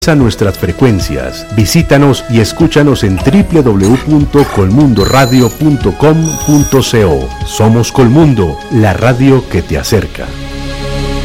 A nuestras frecuencias. Visítanos y escúchanos en www.colmundoradio.com.co. Somos Colmundo, la radio que te acerca.